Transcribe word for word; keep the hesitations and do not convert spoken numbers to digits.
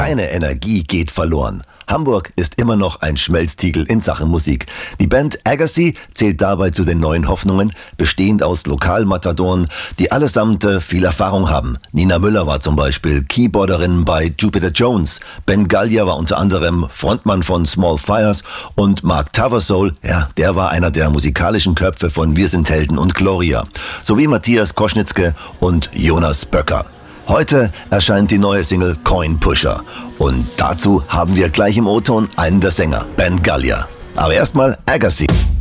Keine Energie geht verloren. Hamburg ist immer noch ein Schmelztiegel in Sachen Musik. Die Band Agassi zählt dabei zu den neuen Hoffnungen, bestehend aus Lokalmatadoren, die allesamt äh, viel Erfahrung haben. Nina Müller war zum Beispiel Keyboarderin bei Jupiter Jones, Ben Gallia war unter anderem Frontmann von Small Fires und Mark Tavasoul, ja, der war einer der musikalischen Köpfe von Wir sind Helden und Gloria, sowie Matthias Koschnitzke und Jonas Böcker. Heute erscheint die neue Single Coin Pusher und dazu haben wir gleich im O-Ton einen der Sänger, Ben Gallia. Aber erstmal Agassi.